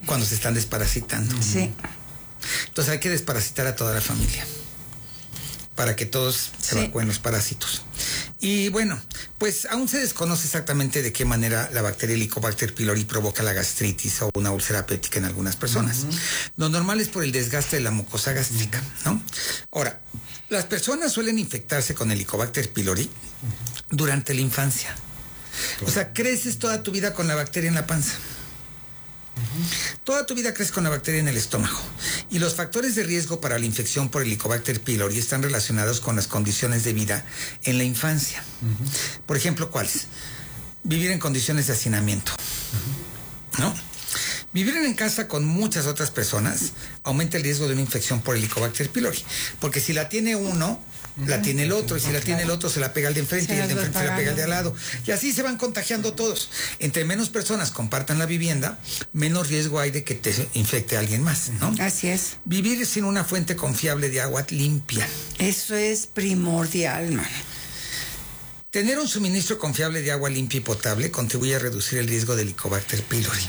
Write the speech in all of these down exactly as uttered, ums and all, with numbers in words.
cuando se están desparasitando. Sí. Entonces hay que desparasitar a toda la familia para que todos se Sí. evacúen los parásitos. Y bueno, pues aún se desconoce exactamente de qué manera la bacteria Helicobacter pylori provoca la gastritis o una úlcera péptica en algunas personas. Uh-huh. Lo normal es por el desgaste de la mucosa gástrica, ¿no? Ahora, las personas suelen infectarse con Helicobacter pylori uh-huh. durante la infancia. O sea, creces toda tu vida con la bacteria en la panza. Uh-huh. Toda tu vida creces con la bacteria en el estómago. Y los factores de riesgo para la infección por Helicobacter pylori están relacionados con las condiciones de vida en la infancia. Uh-huh. Por ejemplo, ¿cuáles? Vivir en condiciones de hacinamiento, uh-huh. ¿no? Vivir en casa con muchas otras personas aumenta el riesgo de una infección por Helicobacter pylori, porque si la tiene uno, la tiene el otro, y si la tiene el otro se la pega al de enfrente, y el de enfrente se la pega al de al lado, y así se van contagiando todos. Entre menos personas compartan la vivienda, menos riesgo hay de que te infecte a alguien más, ¿no? Así es. Vivir sin una fuente confiable de agua limpia. Eso es primordial, man. Tener un suministro confiable de agua limpia y potable contribuye a reducir el riesgo de Helicobacter pylori.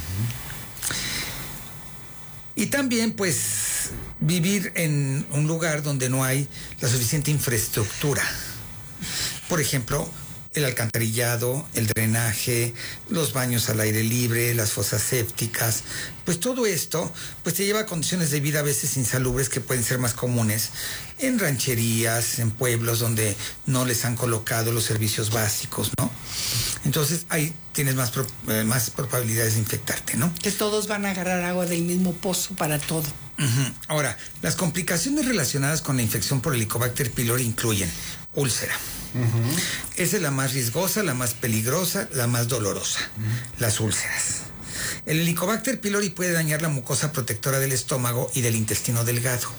Y también, pues, vivir en un lugar donde no hay la suficiente infraestructura. Por ejemplo, el alcantarillado, el drenaje, los baños al aire libre, las fosas sépticas. Pues todo esto, pues te lleva a condiciones de vida a veces insalubres que pueden ser más comunes en rancherías, en pueblos donde no les han colocado los servicios básicos, ¿no? Entonces ahí tienes más, pro, eh, más probabilidades de infectarte, ¿no? Que todos van a agarrar agua del mismo pozo para todo. Uh-huh. Ahora, las complicaciones relacionadas con la infección por Helicobacter pylori incluyen úlcera. Uh-huh. Esa es la más riesgosa, la más peligrosa, la más dolorosa. Uh-huh. Las úlceras. El Helicobacter pylori puede dañar la mucosa protectora del estómago y del intestino delgado.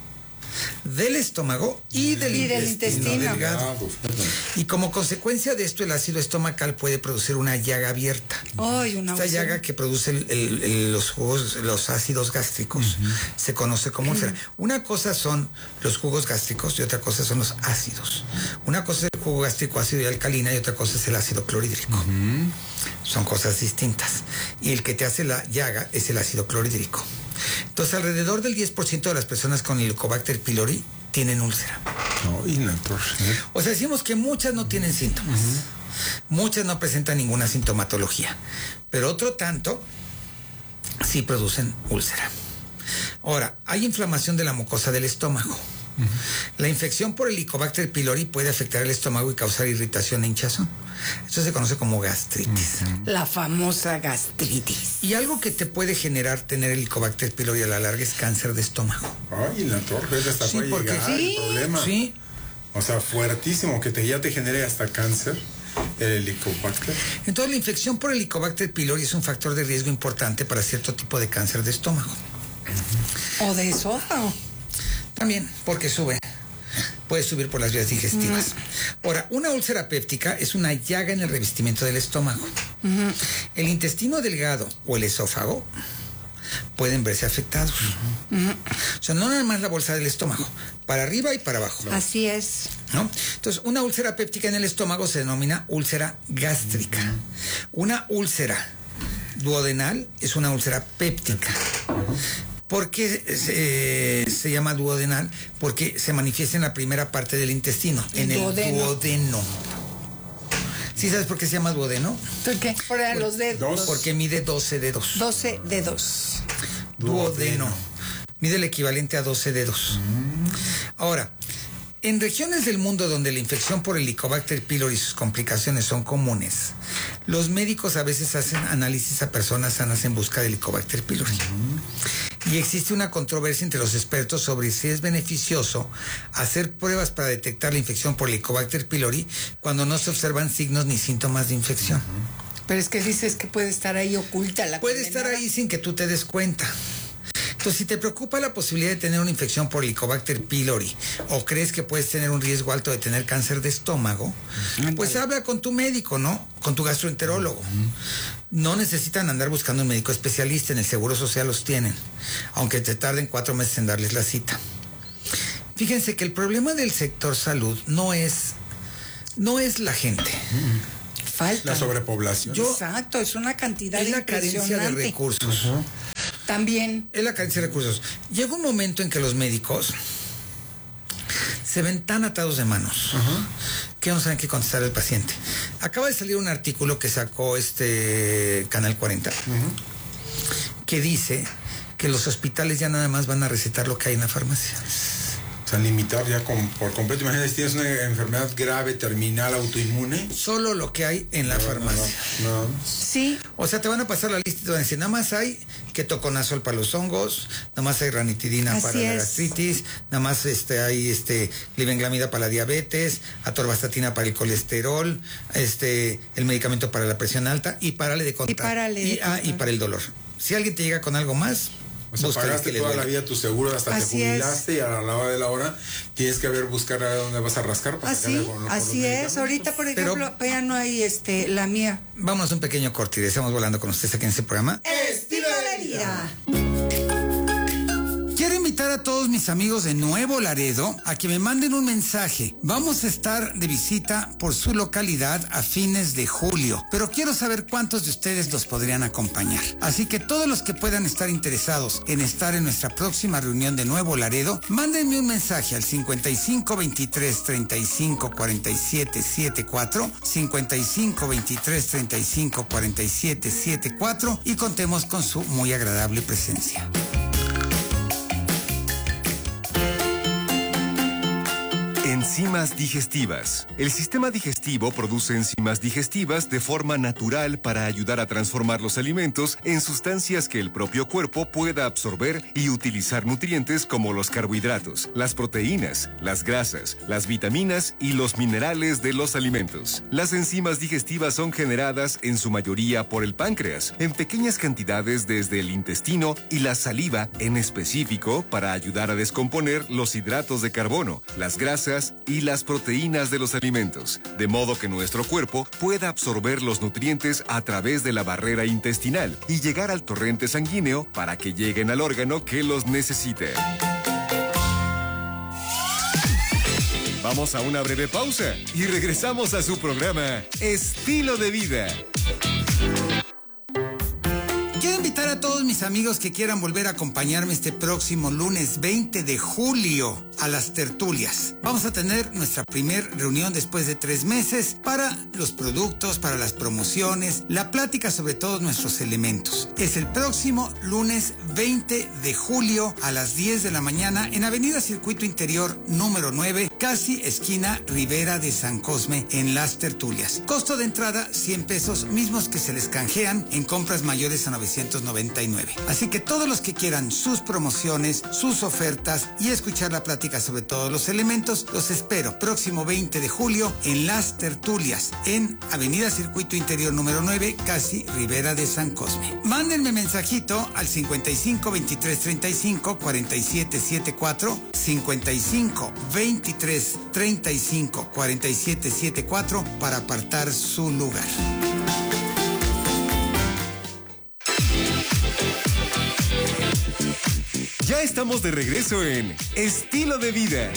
Del estómago y del, y del intestino, intestino delgado. Y como consecuencia de esto, el ácido estomacal puede producir una llaga abierta. Oh, y una Esta úlcera. Llaga que produce el, el, el, los jugos, los ácidos gástricos, uh-huh. se conoce como úlcera. Uh-huh. Una cosa son los jugos gástricos y otra cosa son los ácidos. Una cosa es el jugo gástrico ácido y alcalina y otra cosa es el ácido clorhídrico. Uh-huh. Son cosas distintas. Y el que te hace la llaga es el ácido clorhídrico. Entonces, alrededor del diez por ciento de las personas con Helicobacter pylori tienen úlcera. No, y no, o sea, decimos que muchas no tienen síntomas. Uh-huh. Muchas no presentan ninguna sintomatología. Pero otro tanto sí producen úlcera. Ahora, hay inflamación de la mucosa del estómago. Uh-huh. La infección por Helicobacter pylori puede afectar el estómago y causar irritación e hinchazón. Esto se conoce como gastritis. Uh-huh. La famosa gastritis. Y algo que te puede generar tener Helicobacter pylori a la larga es cáncer de estómago. Ay, la torre, hasta sí, puede porque llegar sí, el problema. Sí. O sea, fuertísimo, que te, ya te genere hasta cáncer. El Helicobacter. Entonces, la infección por Helicobacter pylori es un factor de riesgo importante para cierto tipo de cáncer de estómago. Uh-huh. O de esófago. También, porque sube. Puede subir por las vías digestivas. Uh-huh. Ahora, una úlcera péptica es una llaga en el revestimiento del estómago. Uh-huh. El intestino delgado o el esófago pueden verse afectados. Uh-huh. O sea, no nada más la bolsa del estómago, para arriba y para abajo. Así es. ¿No? Entonces, una úlcera péptica en el estómago se denomina úlcera gástrica. Uh-huh. Una úlcera duodenal es una úlcera péptica. Uh-huh. ¿Por qué se, se llama duodenal? Porque se manifiesta en la primera parte del intestino, en el duodeno. duodeno. ¿Sí sabes por qué se llama duodeno? ¿Por qué? Por los dedos. Porque mide doce dedos. doce dedos. Duodeno. Mide el equivalente a doce dedos. Mm. Ahora, en regiones del mundo donde la infección por Helicobacter pylori y sus complicaciones son comunes, los médicos a veces hacen análisis a personas sanas en busca de Helicobacter pylori. Uh-huh. Y existe una controversia entre los expertos sobre si es beneficioso hacer pruebas para detectar la infección por Helicobacter pylori cuando no se observan signos ni síntomas de infección. Uh-huh. Pero es que dices que puede estar ahí oculta la Puede condenada. estar ahí sin que tú te des cuenta. Entonces, si te preocupa la posibilidad de tener una infección por Helicobacter pylori o crees que puedes tener un riesgo alto de tener cáncer de estómago, uh-huh. pues habla con tu médico, ¿no? Con tu gastroenterólogo. Uh-huh. No necesitan andar buscando un médico especialista, en el Seguro Social los tienen, aunque te tarden cuatro meses en darles la cita. Fíjense que el problema del sector salud no es, no es la gente. Uh-huh. Falta. La sobrepoblación. Yo, Exacto, es una cantidad es la carencia de recursos. Uh-huh. También. Es la carencia de recursos. Llega un momento en que los médicos se ven tan atados de manos uh-huh. que no saben qué contestar al paciente. Acaba de salir un artículo que sacó este Canal cuarenta uh-huh. que dice que los hospitales ya nada más van a recetar lo que hay en la farmacia. O sea, limitar ya con, por completo. Imagínate, si tienes una enfermedad grave, terminal, autoinmune. Solo lo que hay en la no, farmacia. No, no, no. Sí. O sea, te van a pasar la lista y te van a decir, nada más hay ketoconazol para los hongos, nada más hay ranitidina Así para es. la gastritis, nada más este, hay este, glibenclamida para la diabetes, atorvastatina para el colesterol, este, el medicamento para la presión alta y párale de contar. Y párale de y, ah, y para el dolor. Si alguien te llega con algo más... O sea, pagaste toda la vida tu seguro hasta así te jubilaste es. Y a la hora de la hora tienes que ver, buscar a dónde vas a rascar para así, con, así con es. Ahorita, por ejemplo, Pero, ya no hay este la mía. Vamos a un pequeño corte y estamos volando con ustedes aquí en este programa. Estilo de vida. Quiero invitar a todos mis amigos de Nuevo Laredo a que me manden un mensaje. Vamos a estar de visita por su localidad a fines de julio, pero quiero saber cuántos de ustedes los podrían acompañar. Así que todos los que puedan estar interesados en estar en nuestra próxima reunión de Nuevo Laredo, mándenme un mensaje al cincuenta y cinco veintitrés treinta y cinco cuarenta y siete setenta y cuatro, cincuenta y cinco veintitrés treinta y cinco cuarenta y siete setenta y cuatro y contemos con su muy agradable presencia. Enzimas digestivas. El sistema digestivo produce enzimas digestivas de forma natural para ayudar a transformar los alimentos en sustancias que el propio cuerpo pueda absorber y utilizar nutrientes como los carbohidratos, las proteínas, las grasas, las vitaminas y los minerales de los alimentos. Las enzimas digestivas son generadas en su mayoría por el páncreas, en pequeñas cantidades desde el intestino y la saliva en específico para ayudar a descomponer los hidratos de carbono, las grasas y las proteínas de los alimentos, de modo que nuestro cuerpo pueda absorber los nutrientes a través de la barrera intestinal y llegar al torrente sanguíneo para que lleguen al órgano que los necesite. Vamos a una breve pausa y regresamos a su programa Estilo de Vida. Quiero invitar a todos mis amigos que quieran volver a acompañarme este próximo lunes veinte de julio a las tertulias. Vamos a tener nuestra primer reunión después de tres meses para los productos, para las promociones, la plática sobre todos nuestros elementos. Es el próximo lunes veinte de julio a las diez de la mañana en Avenida Circuito Interior número nueve, casi esquina Ribera de San Cosme, en las tertulias. Costo de entrada cien pesos, mismos que se les canjean en compras mayores a novecientos noventa y nueve. Así que todos los que quieran sus promociones, sus ofertas y escuchar la plática sobre todos los elementos, los espero próximo veinte de julio en las tertulias en Avenida Circuito Interior número nueve, casi Ribera de San Cosme. Mándenme mensajito al cincuenta y cinco veintitrés treinta y cinco cuarenta y siete setenta y cuatro, cincuenta y cinco veintitrés treinta y cinco cuarenta y siete setenta y cuatro para apartar su lugar. Ya estamos de regreso en Estilo de Vida.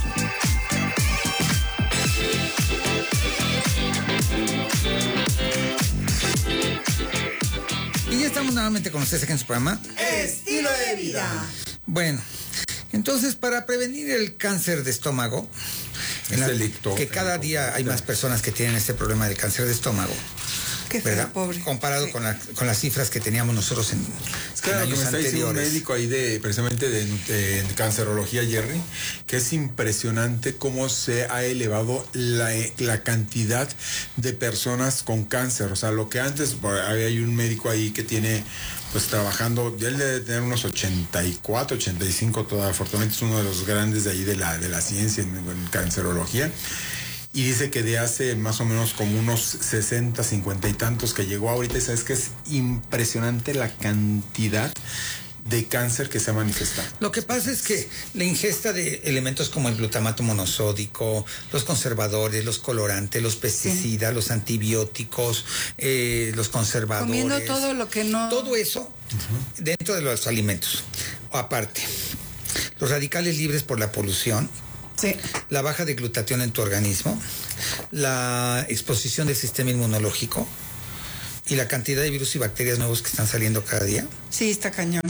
Y ya estamos nuevamente con ustedes aquí en su programa Estilo de Vida. Bueno, entonces para prevenir el cáncer de estómago, es la, delito, que cada día hay más personas que tienen este problema de cáncer de estómago. Qué ¿verdad? feo, pobre. Comparado sí. con, la, con las cifras que teníamos nosotros en, es que en años lo que me está diciendo un médico ahí de precisamente de, de, de cancerología, Jerry, que es impresionante cómo se ha elevado la, la cantidad de personas con cáncer. O sea, lo que antes hay un médico ahí que tiene pues trabajando, él debe tener unos ochenta y cuatro, ochenta y cinco, toda, afortunadamente es uno de los grandes de ahí de la, de la ciencia en, en cancerología. Y dice que de hace más o menos como unos sesenta, cincuenta y tantos que llegó ahorita, y sabes que es impresionante la cantidad de cáncer que se ha manifestado. Lo que pasa es que la ingesta de elementos como el glutamato monosódico, los conservadores, los colorantes, los pesticidas, sí. los antibióticos, eh, los conservadores. Comiendo todo lo que no... Todo eso uh-huh. dentro de los alimentos. O aparte, los radicales libres por la polución. Sí. La baja de glutatión en tu organismo, la exposición del sistema inmunológico y la cantidad de virus y bacterias nuevos que están saliendo cada día. Sí, está cañón.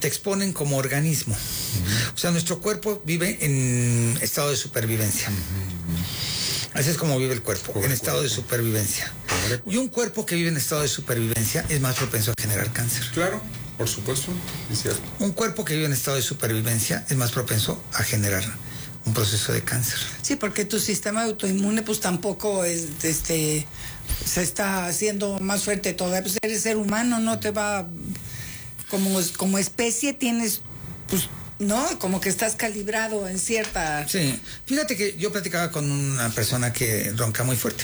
te exponen como organismo. Uh-huh. O sea, nuestro cuerpo vive en estado de supervivencia. Uh-huh. Así es como vive el cuerpo, Pobre en estado cuerpo. de supervivencia. Pobre y un cuerpo que vive en estado de supervivencia es más propenso a generar cáncer. Claro, por supuesto, es cierto. Un cuerpo que vive en estado de supervivencia es más propenso a generar un proceso de cáncer. Sí, porque tu sistema autoinmune pues tampoco es, este, se está haciendo más fuerte todavía. Pues eres ser humano, no te va, como, como especie tienes, pues, no, como que estás calibrado en cierta... Sí, fíjate que yo platicaba con una persona que ronca muy fuerte.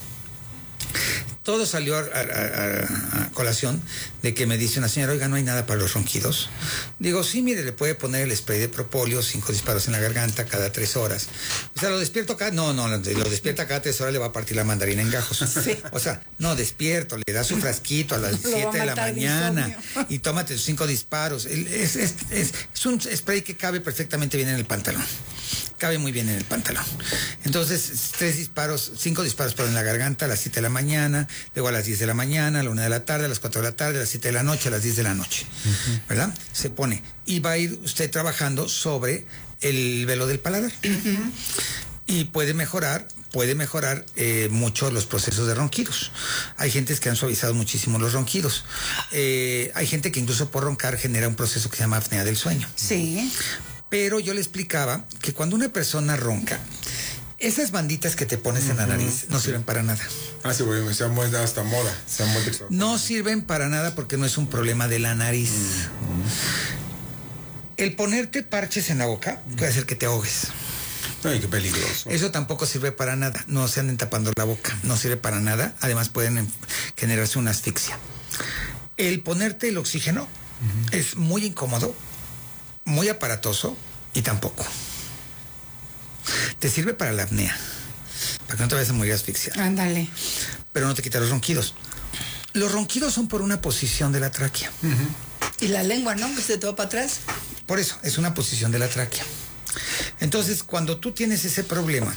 Todo salió a, a, a, a colación de que me dice una señora, oiga, no hay nada para los ronquidos. Digo, sí, mire, le puede poner el spray de propóleo, cinco disparos en la garganta cada tres horas. O sea, ¿lo despierto acá? No, no, lo despierta cada tres horas, le va a partir la mandarina en gajos. Sí. O sea, no, despierto, le da su frasquito a las siete de la mañana y tómate sus cinco disparos. Es, es, es, es un spray que cabe perfectamente bien en el pantalón. Cabe muy bien en el pantalón. Entonces, tres disparos, cinco disparos por en la garganta a las siete de la mañana, luego a las diez de la mañana, a la una de la tarde, a las cuatro de la tarde, a las siete de la noche, a las diez de la noche. Uh-huh. ¿Verdad? Se pone. Y va a ir usted trabajando sobre el velo del paladar. Uh-huh. Y puede mejorar, puede mejorar eh, mucho los procesos de ronquidos. Hay gentes que han suavizado muchísimo los ronquidos. Eh, hay gente que incluso por roncar genera un proceso que se llama apnea del sueño. Sí. Pero yo le explicaba que cuando una persona ronca, esas banditas que te pones uh-huh. en la nariz no sirven para nada. Ah, sí, güey, se han vuelto hasta moda. Se han vuelto no sirven para nada porque no es un problema de la nariz. Uh-huh. El ponerte parches en la boca uh-huh. puede hacer que te ahogues. Ay, qué peligroso. Eso tampoco sirve para nada. No se anden tapando la boca. No sirve para nada. Además pueden generarse una asfixia. El ponerte el oxígeno uh-huh. es muy incómodo, muy aparatoso y tampoco. Te sirve para la apnea, para que no te vayas a morir asfixiado. Ándale. Pero no te quita los ronquidos. Los ronquidos son por una posición de la tráquea. Uh-huh. Y la lengua, ¿no? Que se te va para atrás. Por eso, es una posición de la tráquea. Entonces, cuando tú tienes ese problema,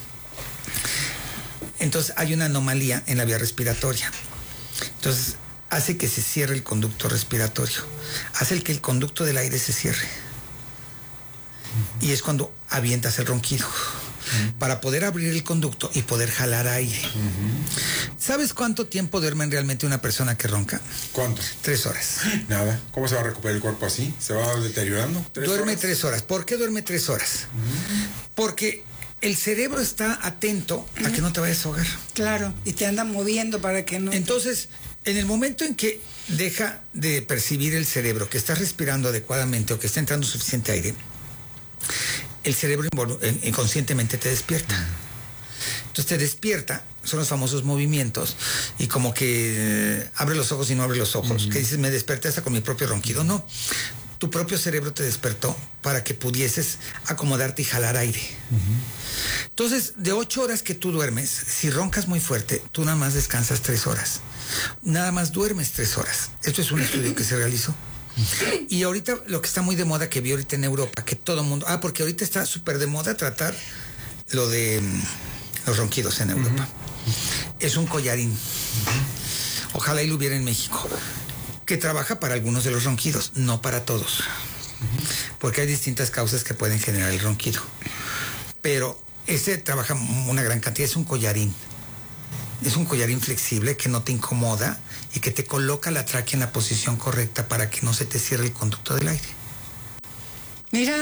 entonces hay una anomalía en la vía respiratoria. Entonces, hace que se cierre el conducto respiratorio, hace el que el conducto del aire se cierre. Uh-huh. Y es cuando avientas el ronquido, uh-huh. para poder abrir el conducto y poder jalar aire. Uh-huh. ¿Sabes cuánto tiempo duerme realmente una persona que ronca? ¿Cuánto? Tres horas. Nada. ¿Cómo se va a recuperar el cuerpo así? ¿Se va deteriorando? ¿Tres duerme horas? tres horas. ¿Por qué duerme tres horas? Uh-huh. Porque el cerebro está atento uh-huh. a que no te vayas a ahogar. Claro, y te anda moviendo para que no... Entonces, en el momento en que deja de percibir el cerebro que estás respirando adecuadamente o que está entrando suficiente aire, el cerebro inconscientemente te despierta. Entonces te despierta, son los famosos movimientos, y como que eh, abre los ojos y no abre los ojos, uh-huh. que dices, me desperté hasta con mi propio ronquido. No, tu propio cerebro te despertó para que pudieses acomodarte y jalar aire. Uh-huh. Entonces, de ocho horas que tú duermes, si roncas muy fuerte, tú nada más descansas tres horas. Nada más duermes tres horas. Esto es un estudio que se realizó. Y ahorita lo que está muy de moda, que vi ahorita en Europa, que todo el mundo... Ah, porque ahorita está súper de moda tratar lo de um, los ronquidos en Europa. Uh-huh. Es un collarín. Uh-huh. Ojalá y lo hubiera en México. Que trabaja para algunos de los ronquidos, no para todos. Uh-huh. Porque hay distintas causas que pueden generar el ronquido. Pero ese trabaja una gran cantidad, es un collarín. Es un collarín flexible que no te incomoda y que te coloca la tráquea en la posición correcta para que no se te cierre el conducto del aire. Mira.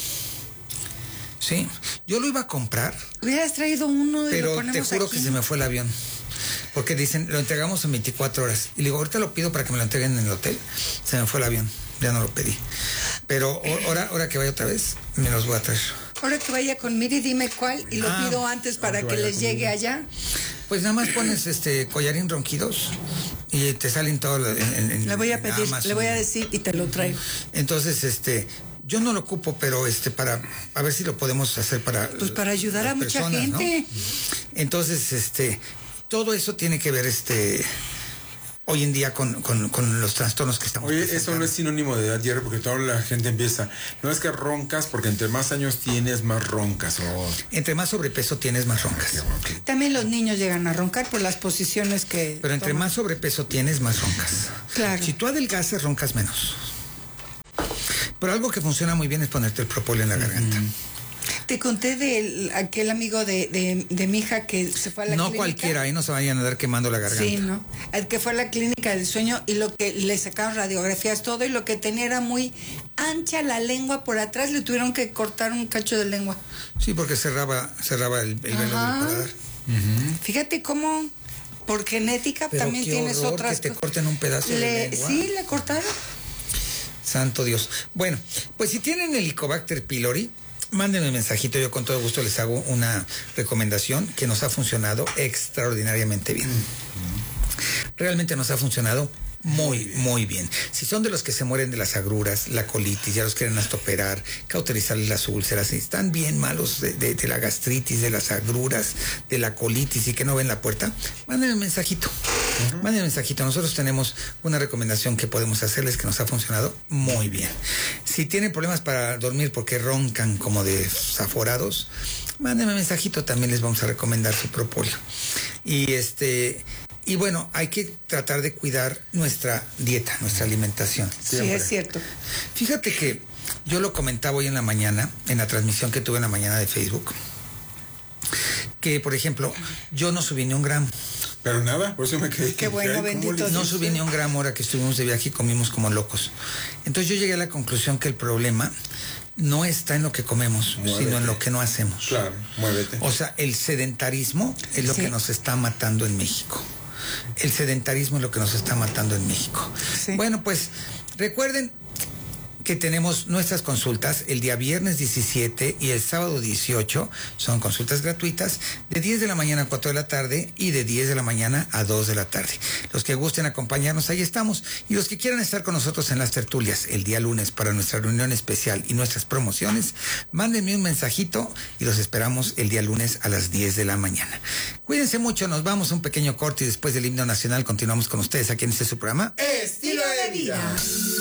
Sí, yo lo iba a comprar. Hubieras traído uno y pero lo ponemos te juro aquí. Que se me fue el avión. Porque dicen, lo entregamos en veinticuatro horas. Y le digo, ahorita lo pido para que me lo entreguen en el hotel. Se me fue el avión, ya no lo pedí. Pero ahora, ahora que vaya otra vez, me los voy a traer. Ahora que vaya con Miri, dime cuál y lo ah, pido antes para que, que les llegue allá. Pues nada más pones este collarín ronquidos y te salen todo en, en, le voy a pedir, Amazon. Le voy a decir y te lo traigo. Entonces, este, yo no lo ocupo, pero este para a ver si lo podemos hacer para pues para ayudar a mucha personas, gente. ¿no? Entonces, este, todo eso tiene que ver este hoy en día con, con, con los trastornos que estamos Oye, eso no es sinónimo de edad, Jerry, porque toda la gente empieza, no es que roncas, porque entre más años tienes, más roncas. Oh. Entre más sobrepeso tienes, más roncas. Okay. También los niños llegan a roncar por las posiciones que... Pero entre toman. Más sobrepeso tienes, más roncas. Claro. Si tú adelgazas, roncas menos. Pero algo que funciona muy bien es ponerte el propóleo en la garganta. Mm. Te conté de aquel amigo de, de, de mi hija que se fue a la no clínica. No cualquiera, ahí no se vayan a dar quemando la garganta. Sí, ¿no? El que fue a la clínica del sueño y lo que le sacaron radiografías, todo, y lo que tenía era muy ancha la lengua por atrás, le tuvieron que cortar un cacho de lengua. Sí, porque cerraba, cerraba el, el velo del paladar. Uh-huh. Fíjate cómo, por genética pero también qué tienes horror otras que te corten un pedazo le, de lengua. Sí, le cortaron. Santo Dios. Bueno, pues si tienen Helicobacter pylori, mándenme un mensajito, yo con todo gusto les hago una recomendación que nos ha funcionado extraordinariamente bien. Realmente nos ha funcionado muy, muy bien. Si son de los que se mueren de las agruras, la colitis, ya los quieren hasta operar, cauterizarles las úlceras, si están bien malos de, de, de la gastritis, de las agruras, de la colitis y que no ven la puerta, mándenme un mensajito. Uh-huh. Mándenme un mensajito. Nosotros tenemos una recomendación que podemos hacerles que nos ha funcionado muy bien. Si tienen problemas para dormir porque roncan como de desaforados, mándenme un mensajito, también les vamos a recomendar su propóleo. Y este... Y bueno, hay que tratar de cuidar nuestra dieta, nuestra alimentación. Siempre. Sí, es cierto. Fíjate que yo lo comentaba hoy en la mañana, en la transmisión que tuve en la mañana de Facebook, que, por ejemplo, yo no subí ni un gramo. Pero nada, por eso me quedé. Qué bueno, bendito. No subí ni un gramo ahora que estuvimos de viaje y comimos como locos. Entonces yo llegué a la conclusión que el problema no está en lo que comemos, muévete, sino en lo que no hacemos. Claro, muévete. O sea, el sedentarismo es lo sí. que nos está matando en México. El sedentarismo es lo que nos está matando en México. Sí. Bueno, pues recuerden que tenemos nuestras consultas el día viernes diecisiete y el sábado dieciocho. Son consultas gratuitas de diez de la mañana a cuatro de la tarde y de diez de la mañana a dos de la tarde. Los que gusten acompañarnos, ahí estamos. Y los que quieran estar con nosotros en las tertulias el día lunes para nuestra reunión especial y nuestras promociones, mándenme un mensajito y los esperamos el día lunes a las diez de la mañana. Cuídense mucho, nos vamos a un pequeño corte y después del himno nacional continuamos con ustedes aquí en este su programa Estilo de Vida.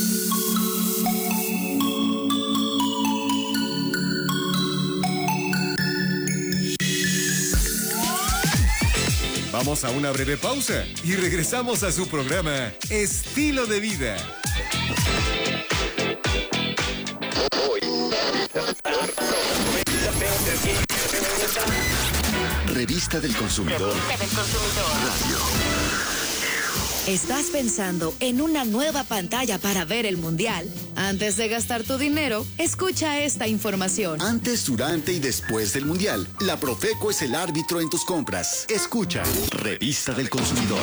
Vamos a una breve pausa y regresamos a su programa Estilo de Vida. Revista del Consumidor. Revista del Consumidor. Radio. ¿Estás pensando en una nueva pantalla para ver el Mundial? Antes de gastar tu dinero, escucha esta información. Antes, durante y después del Mundial, la Profeco es el árbitro en tus compras. Escucha Revista del Consumidor.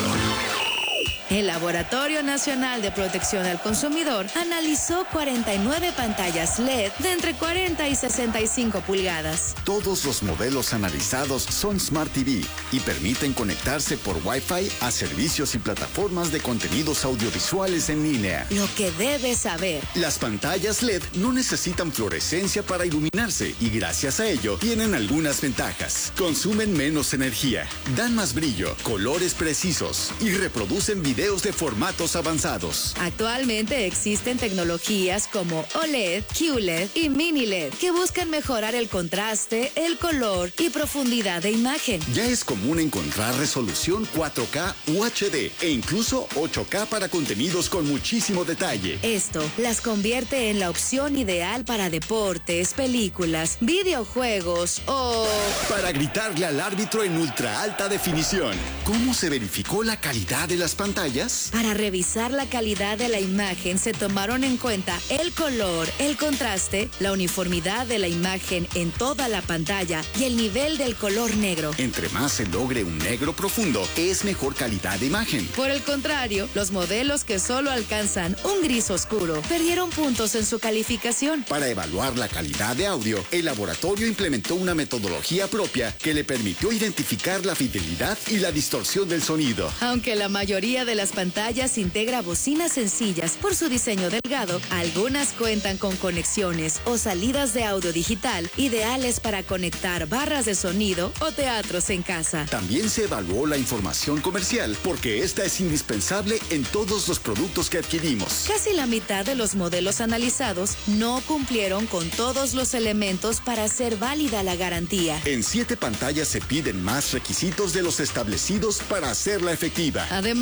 El Laboratorio Nacional de Protección al Consumidor analizó cuarenta y nueve pantallas L E D de entre cuarenta y sesenta y cinco pulgadas. Todos los modelos analizados son Smart T V y permiten conectarse por Wi-Fi a servicios y plataformas de contenidos audiovisuales en línea. Lo que debes saber. Las pantallas L E D no necesitan fluorescencia para iluminarse y gracias a ello tienen algunas ventajas. Consumen menos energía, dan más brillo, colores precisos y reproducen videos de formatos avanzados. Actualmente existen tecnologías como O L E D, Q L E D y Mini L E D que buscan mejorar el contraste, el color y profundidad de imagen. Ya es común encontrar resolución cuatro K U H D e incluso ocho K para contenidos con muchísimo detalle. Esto las convierte en la opción ideal para deportes, películas, videojuegos o... para gritarle al árbitro en ultra alta definición. ¿Cómo se verificó la calidad de las pantallas? Para revisar la calidad de la imagen se tomaron en cuenta el color, el contraste, la uniformidad de la imagen en toda la pantalla y el nivel del color negro. Entre más se logre un negro profundo, es mejor calidad de imagen. Por el contrario, los modelos que solo alcanzan un gris oscuro perdieron puntos en su calificación. Para evaluar la calidad de audio, el laboratorio implementó una metodología propia que le permitió identificar la fidelidad y la distorsión del sonido. Aunque la mayoría de las pantallas integra bocinas sencillas por su diseño delgado, algunas cuentan con conexiones o salidas de audio digital ideales para conectar barras de sonido o teatros en casa. También se evaluó la información comercial porque esta es indispensable en todos los productos que adquirimos. Casi la mitad de los modelos analizados no cumplieron con todos los elementos para hacer válida la garantía. En siete pantallas se piden más requisitos de los establecidos para hacerla efectiva. Además, los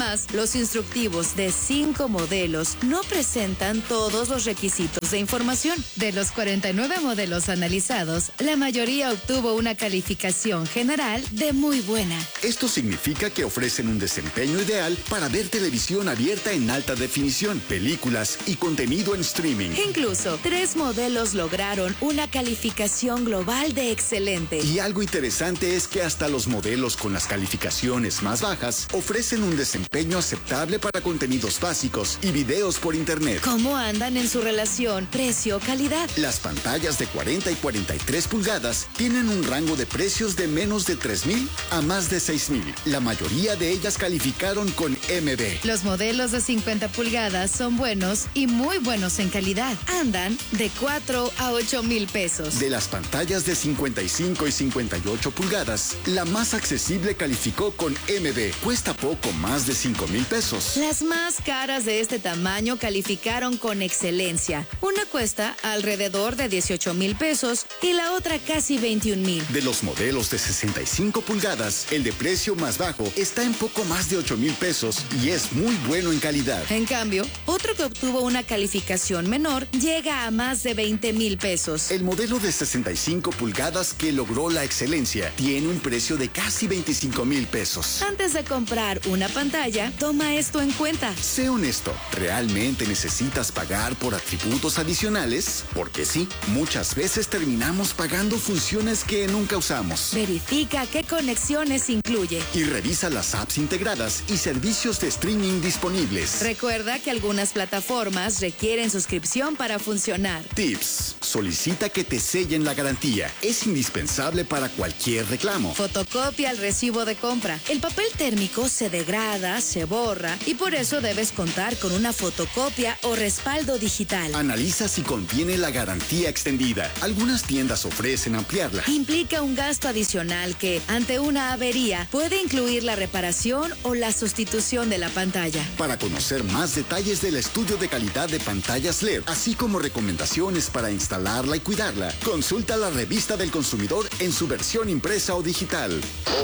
los instructivos de cinco modelos no presentan todos los requisitos de información. De los cuarenta y nueve modelos analizados, la mayoría obtuvo una calificación general de muy buena. Esto significa que ofrecen un desempeño ideal para ver televisión abierta en alta definición, películas y contenido en streaming. Incluso, tres modelos lograron una calificación global de excelente. Y algo interesante es que hasta los modelos con las calificaciones más bajas ofrecen un desempeño aceptable para contenidos básicos y videos por internet. ¿Cómo andan en su relación precio-calidad? Las pantallas de cuarenta y cuarenta y tres pulgadas tienen un rango de precios de menos de tres mil a más de seis mil. La mayoría de ellas calificaron con M B. Los modelos de cincuenta pulgadas son buenos y muy buenos en calidad. Andan de cuatro a ocho mil pesos. De las pantallas de cincuenta y cinco y cincuenta y ocho pulgadas, la más accesible calificó con M B. Cuesta poco más de cinco mil pesos. Las más caras de este tamaño calificaron con excelencia. Una cuesta alrededor de dieciocho mil pesos y la otra casi veintiún mil. De los modelos de sesenta y cinco pulgadas, el de precio más bajo está en poco más de ocho mil pesos y es muy bueno en calidad. En cambio, otro que obtuvo una calificación menor llega a más de veinte mil pesos. El modelo de sesenta y cinco pulgadas que logró la excelencia tiene un precio de casi veinticinco mil pesos. Antes de comprar una pantalla, toma esto en cuenta. Sé honesto, ¿realmente necesitas pagar por atributos adicionales? Porque sí, muchas veces terminamos pagando funciones que nunca usamos. Verifica qué conexiones incluye. Y revisa las apps integradas y servicios de streaming disponibles. Recuerda que algunas plataformas requieren suscripción para funcionar. Tips. Solicita que te sellen la garantía. Es indispensable para cualquier reclamo. Fotocopia el recibo de compra. El papel térmico se degrada, se borra y por eso debes contar con una fotocopia o respaldo digital. Analiza si conviene la garantía extendida. Algunas tiendas ofrecen ampliarla. Implica un gasto adicional que, ante una avería, puede incluir la reparación o la sustitución de la pantalla. Para conocer más detalles del estudio de calidad de pantallas L E D, así como recomendaciones para instalarla y cuidarla, consulta la revista del consumidor en su versión impresa o digital.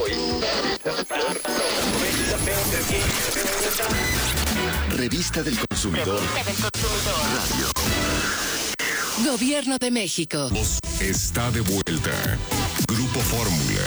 Revista del Consumidor. Radio. Gobierno de México. Está de vuelta. Grupo Fórmula.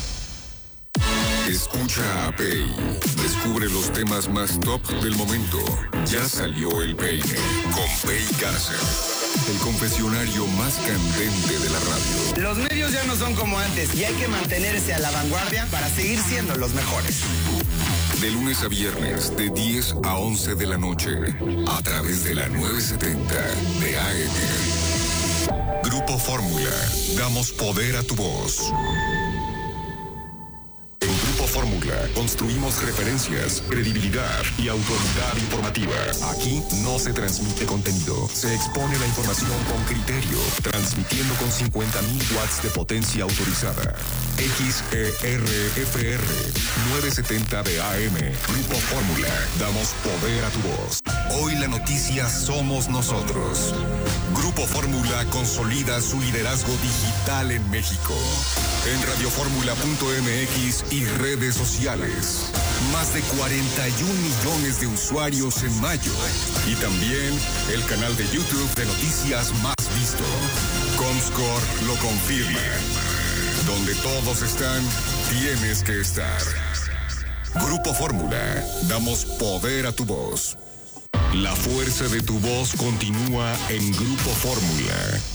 Escucha a Pay. Descubre los temas más top del momento. Ya salió el peine con Pay Garza. El confesionario más candente de la radio. Los medios ya no son como antes y hay que mantenerse a la vanguardia para seguir siendo los mejores. De lunes a viernes, de diez a once de la noche, a través de la novecientos setenta de A M. Grupo Fórmula. Damos poder a tu voz. En Grupo Fórmula construimos referencias, credibilidad y autoridad informativa. Aquí no se transmite contenido, se expone la información con criterio, transmitiendo con cincuenta mil watts de potencia autorizada. X E R F R novecientos setenta de A M. Grupo Fórmula. Damos poder a tu voz. Hoy la noticia somos nosotros. Grupo Fórmula consolida su liderazgo digital en México. En radioformula punto m x y redes sociales. Más de cuarenta y un millones de usuarios en mayo. Y también el canal de YouTube de noticias más visto. Comscore lo confirma. Donde todos están, tienes que estar. Grupo Fórmula. Damos poder a tu voz. La fuerza de tu voz continúa en Grupo Fórmula.